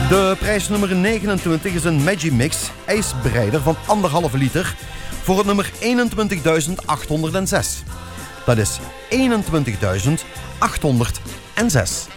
De prijs nummer 29 is een Magimix ijsbreider van 1,5 liter voor het nummer 21.806. Dat is 21.806.